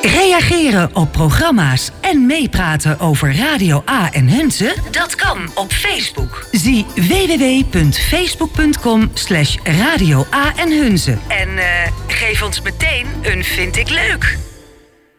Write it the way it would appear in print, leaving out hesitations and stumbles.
Reageren op programma's en meepraten over Radio A en Hunze? Dat kan op Facebook. Zie www.facebook.com/Radio A en Hunze. En geef ons meteen een vind ik leuk.